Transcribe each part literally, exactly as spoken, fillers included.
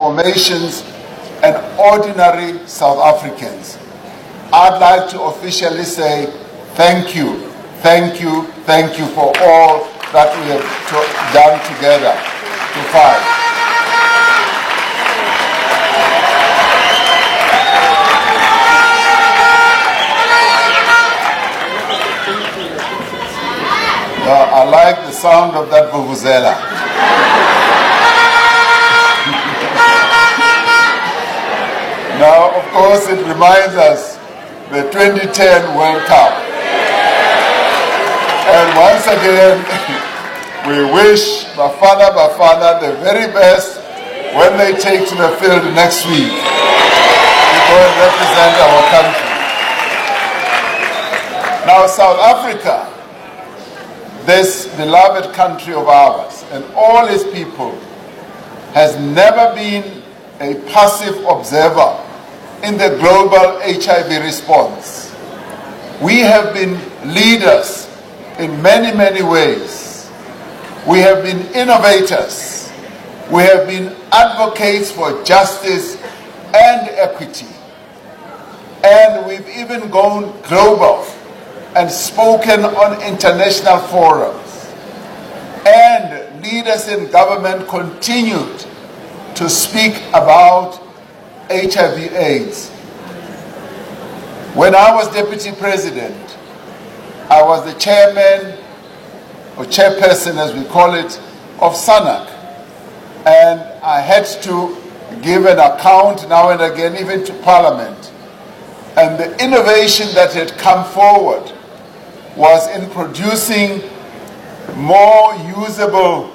malformations, and ordinary South Africans. I'd like to officially say thank you, thank you, thank you for all that we have to- done together to fight. Uh, I like the sound of that vuvuzela. Now, of course, it reminds us the twenty ten World Cup. And once again, we wish Bafana Bafana the very best when they take to the field next week to go and represent our country. Now, South Africa, this beloved country of ours and all its people, has never been a passive observer in the global H I V response. We have been leaders in many, many ways. We have been innovators. We have been advocates for justice and equity. And we've even gone global and spoken on international forums. And leaders in government continued to speak about H I V AIDS. When I was deputy president, I was the chairman, or chairperson as we call it, of SANAC. And I had to give an account now and again, even to Parliament. And the innovation that had come forward was in producing more usable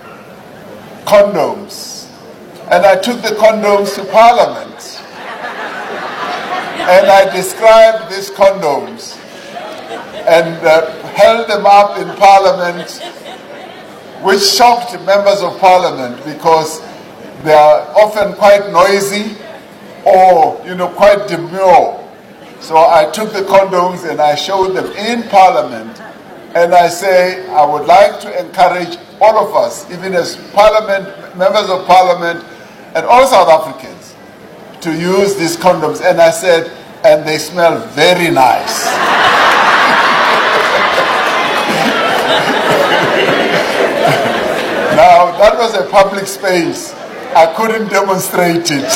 condoms. And I took the condoms to Parliament. And I described these condoms and uh, held them up in Parliament, which shocked members of Parliament because they are often quite noisy or, you know, quite demure. So I took the condoms and I showed them in Parliament, and I say I would like to encourage all of us, even as Parliament, members of Parliament, and all South Africans, to use these condoms. And I said, and they smell very nice. Now, that was a public space. I couldn't demonstrate it.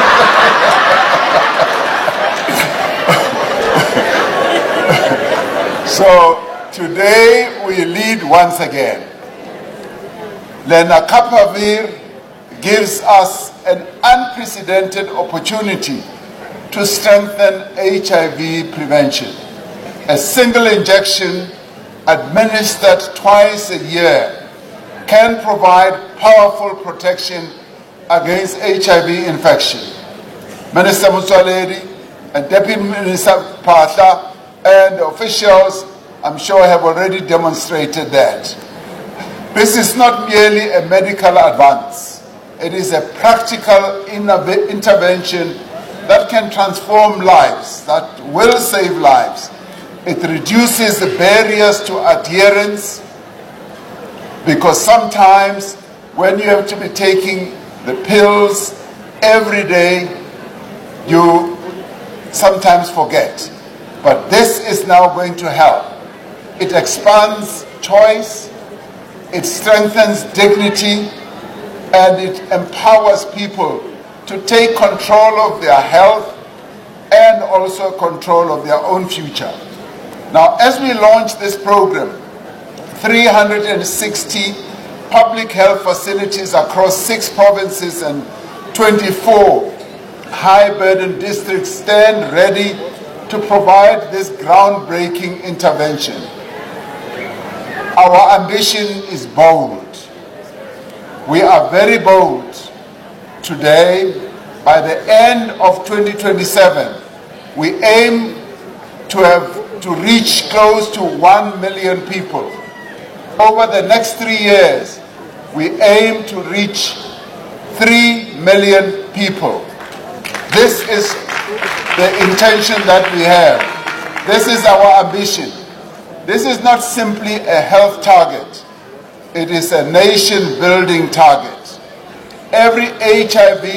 So today we lead once again. Lenacapavir gives us an unprecedented opportunity to strengthen H I V prevention. A single injection administered twice a year can provide powerful protection against H I V infection. Minister Motsoaledi and Deputy Minister Phaahla and officials, I'm sure, have already demonstrated that. This is not merely a medical advance. It is a practical intervention that can transform lives, that will save lives. It reduces the barriers to adherence, because sometimes when you have to be taking the pills every day, you sometimes forget. But this is now going to help. It expands choice, it strengthens dignity, and it empowers people to take control of their health and also control of their own future. Now, as we launch this program, three hundred sixty public health facilities across six provinces and twenty-four high-burden districts stand ready to provide this groundbreaking intervention. Our ambition is bold. We are very bold. Today, by the end of twenty twenty-seven, we aim to have to reach close to one million people. Over the next three years, we aim to reach three million people. This is the intention that we have. This is our ambition. This is not simply a health target. It is a nation-building target. Every H I V